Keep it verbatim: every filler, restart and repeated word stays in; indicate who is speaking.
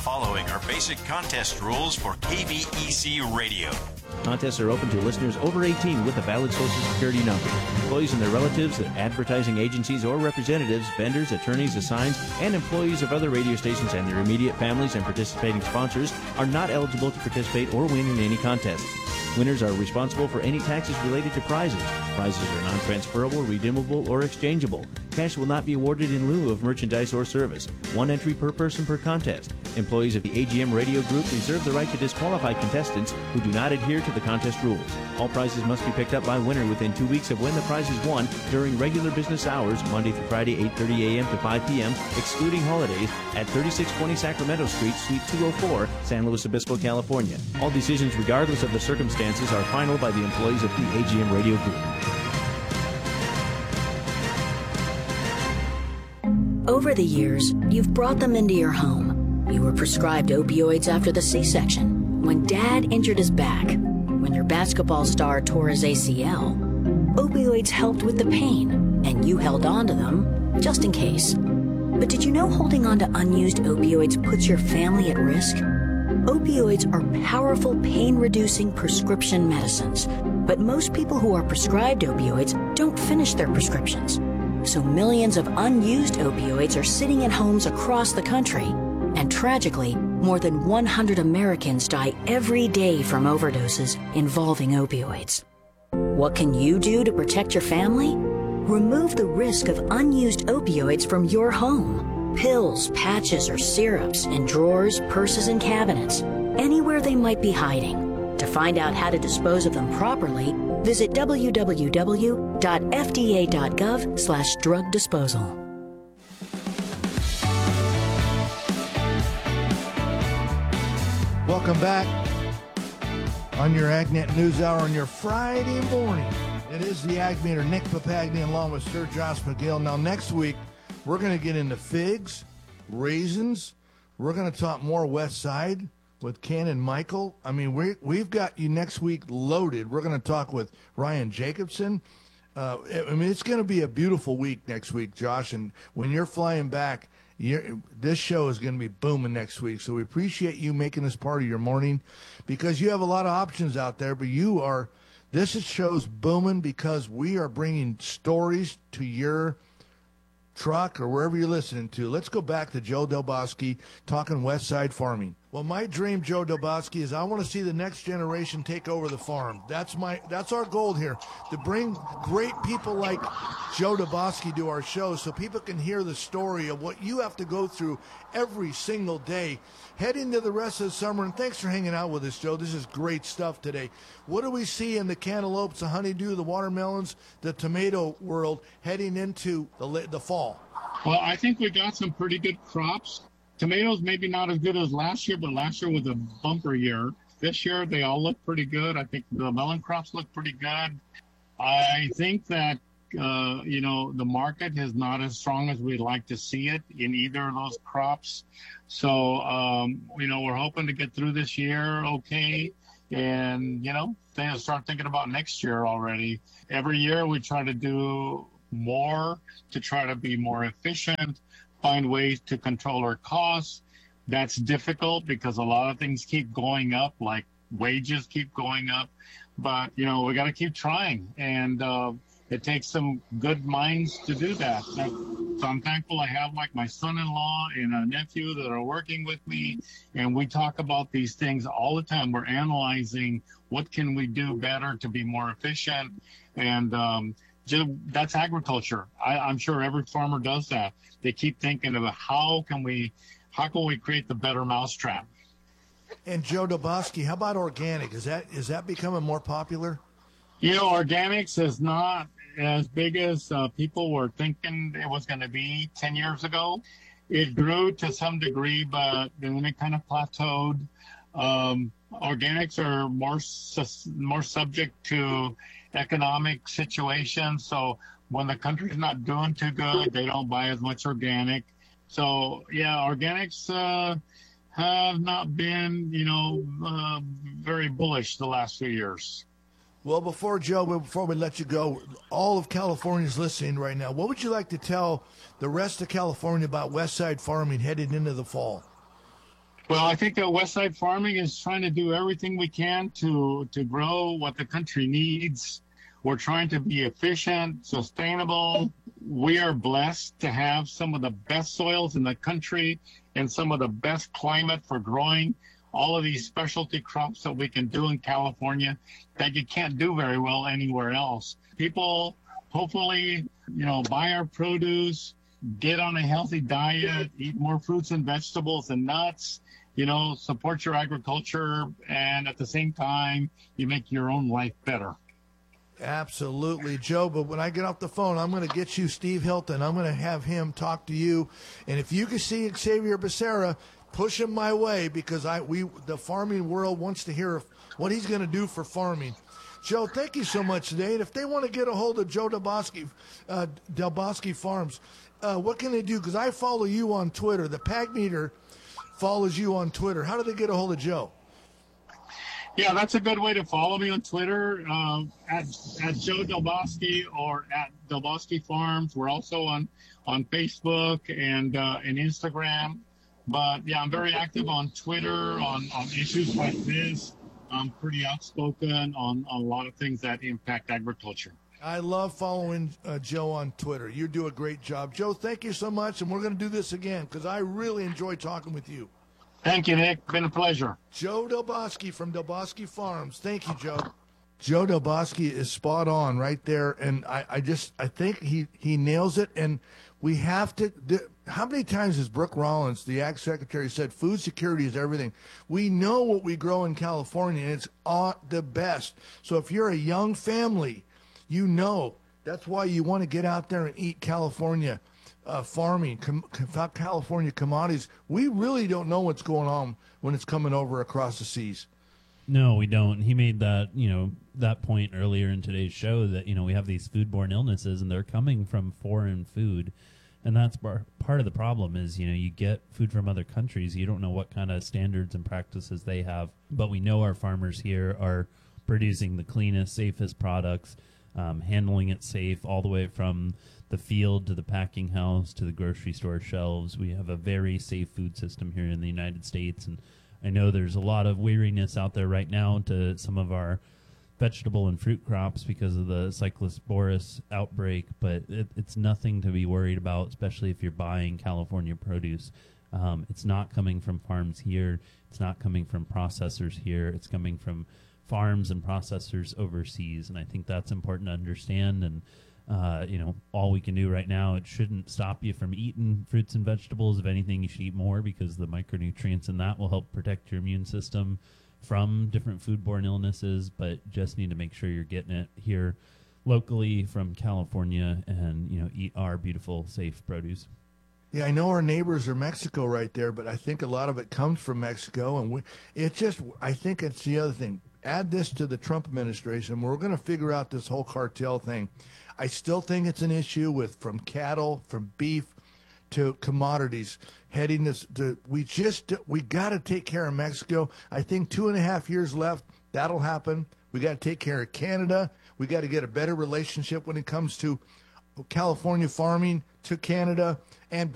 Speaker 1: following are basic contest rules for K V E C Radio.
Speaker 2: Contests are open to listeners over eighteen with a valid Social Security number. Employees and their relatives, advertising agencies or representatives, vendors, attorneys, assigns, and employees of other radio stations and their immediate families and participating sponsors are not eligible to participate or win in any contests. Winners are responsible for any taxes related to prizes. Prizes are non-transferable, redeemable, or exchangeable. Cash will not be awarded in lieu of merchandise or service. One entry per person per contest. Employees of the A G M Radio Group reserve the right to disqualify contestants who do not adhere to the contest rules. All prizes must be picked up by winner within two weeks of when the prize is won during regular business hours, Monday through Friday, eight thirty a.m. to five p.m., excluding holidays, at thirty-six twenty Sacramento Street, Suite two oh four, San Luis Obispo, California. All decisions, regardless of the circumstances, are final by the employees of the A G M Radio Group.
Speaker 3: Over the years, you've brought them into your home. You were prescribed opioids after the C-section, when Dad injured his back, when your basketball star tore his A C L. Opioids helped with the pain, and you held on to them just in case. But did you know holding on to unused opioids puts your family at risk? Opioids are powerful pain-reducing prescription medicines, but most people who are prescribed opioids don't finish their prescriptions. So millions of unused opioids are sitting in homes across the country. And tragically, more than one hundred Americans die every day from overdoses involving opioids. What can you do to protect your family? Remove the risk of unused opioids from your home. Pills, patches, or syrups in drawers, purses, and cabinets, anywhere they might be hiding. To find out how to dispose of them properly, visit w w w dot f d a dot gov slash drug disposal.
Speaker 4: Welcome back on your AgNet News Hour on your Friday morning. It is the Ag Meter, Nick Papagni, along with Sir Josh McGill. Now, next week, we're going to get into figs, raisins. We're going to talk more West Side with Ken and Michael. I mean, we, we've got you next week loaded. We're going to talk with Ryan Jacobson. Uh, I mean, it's going to be a beautiful week next week, Josh. And when you're flying back, You're, this show is going to be booming next week. So we appreciate you making this part of your morning because you have a lot of options out there, but you are, this is show's booming because we are bringing stories to your truck or wherever you're listening to. Let's go back to Joe Delbosky talking West Side farming. Well, my dream, Joe Delbosky, is I want to see the next generation take over the farm. That's my, that's our goal here, to bring great people like Joe Delbosky to our show so people can hear the story of what you have to go through every single day. Head into the rest of the summer, and thanks for hanging out with us, Joe. This is great stuff today. What do we see in the cantaloupes, the honeydew, the watermelons, the tomato world heading into the, the fall?
Speaker 5: Well, I think we got some pretty good crops. Tomatoes maybe not as good as last year, but last year was a bumper year. This year, they all look pretty good. I think the melon crops look pretty good. I think that, uh, you know, the market is not as strong as we'd like to see it in either of those crops. So, um, you know, we're hoping to get through this year okay. And, you know, then start thinking about next year already. Every year we try to do more to try to be more efficient, find ways to control our costs. That's difficult because a lot of things keep going up, like wages keep going up. But, you know, we got to keep trying. And uh, it takes some good minds to do that. So I'm thankful I have, like, my son-in-law and a nephew that are working with me. And we talk about these things all the time. We're analyzing what can we do better to be more efficient. And um, just, that's agriculture. I, I'm sure every farmer does that. They keep thinking about how can we, how can we create the better mousetrap.
Speaker 4: And Joe Delbosky, how about organic? Is that is that becoming more popular?
Speaker 5: You know, organics is not as big as uh, people were thinking it was going to be ten years ago. It grew to some degree, but then it kind of plateaued. Um, organics are more sus- more subject to economic situations. So when the country's not doing too good, they don't buy as much organic. So, yeah, organics uh, have not been, you know, uh, very bullish the last few years.
Speaker 4: Well, before, Joe, before we let you go, all of California's listening right now. What would you like to tell the rest of California about West Side farming headed into the fall?
Speaker 5: Well, I think that Westside Farming is trying to do everything we can to to grow what the country needs. We're trying to be efficient, sustainable. We are blessed to have some of the best soils in the country and some of the best climate for growing all of these specialty crops that we can do in California that you can't do very well anywhere else. People hopefully, you know, buy our produce, get on a healthy diet, eat more fruits and vegetables and nuts, you know, support your agriculture, and at the same time, you make your own life better.
Speaker 4: Absolutely, Joe. But when I get off the phone, I'm going to get you Steve Hilton. I'm going to have him talk to you. And if you can see Xavier Becerra, push him my way, because I we the farming world wants to hear what he's going to do for farming. Joe, thank you so much today. And if they want to get a hold of Joe Del Bosque, uh, Del Bosque Farms, uh, what can they do? Because I follow you on Twitter. The Pag Meter follows you on Twitter. How do they get a hold of Joe?
Speaker 5: Yeah, that's a good way to follow me on Twitter, uh, at, at Joe Del Bosque or at Del Bosque Farms. We're also on, on Facebook and uh, and Instagram. But, yeah, I'm very active on Twitter on, on issues like this. I'm pretty outspoken on, on a lot of things that impact agriculture.
Speaker 4: I love following uh, Joe on Twitter. You do a great job. Joe, thank you so much, and we're going to do this again because I really enjoy talking with you.
Speaker 5: Thank you, Nick. Been a pleasure.
Speaker 4: Joe Del Bosque from Del Bosque Farms. Thank you, Joe. Joe Del Bosque is spot on right there, and I, I just I think he, he nails it. And we have to. How many times has Brooke Rollins, the Ag Secretary, said food security is everything? We know what we grow in California, and it's uh, the best. So if you're a young family, you know that's why you want to get out there and eat California. Uh, farming, com- California commodities. We really don't know what's going on when it's coming over across the seas.
Speaker 6: No, we don't. He made that, you know, that point earlier in today's show that, you know, we have these foodborne illnesses and they're coming from foreign food. And that's bar- part of the problem is, you know, you get food from other countries. You don't know what kind of standards and practices they have. But we know our farmers here are producing the cleanest, safest products, um, handling it safe all the way from the field to the packing house to the grocery store shelves. We have a very safe food system here in the United States, and I know there's a lot of weariness out there right now to some of our vegetable and fruit crops because of the Cyclosporus outbreak, but it, it's nothing to be worried about, especially if you're buying California produce. Um, it's not coming from farms here. It's not coming from processors here. It's coming from farms and processors overseas, and I think that's important to understand. And Uh, you know, all we can do right now, it shouldn't stop you from eating fruits and vegetables. If anything, you should eat more because the micronutrients in that will help protect your immune system from different foodborne illnesses, but just need to make sure you're getting it here locally from California and, you know, eat our beautiful, safe produce.
Speaker 4: Yeah, I know our neighbors are Mexico right there, but I think a lot of it comes from Mexico. And we, it just, I think it's the other thing. Add this to the Trump administration. We're going to figure out this whole cartel thing. I still think it's an issue with from cattle, from beef to commodities heading this. To, we just we got to take care of Mexico. I think two and a half years left. That'll happen. We got to take care of Canada. We got to get a better relationship when it comes to California farming to Canada and